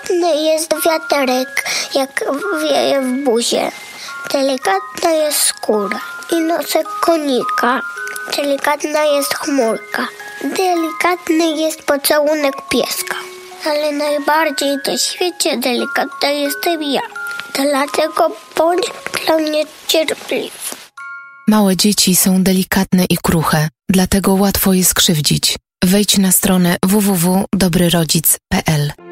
Delikatny jest wiaterek, jak wieje w buzie. Delikatna jest skóra i nosek konika. Delikatna jest chmurka. Delikatny jest pocałunek pieska. Ale najbardziej na świecie delikatna jestem ja. Dlatego bądź dla mnie cierpliwy. Małe dzieci są delikatne i kruche, dlatego łatwo je skrzywdzić. Wejdź na stronę www.dobryrodzic.pl.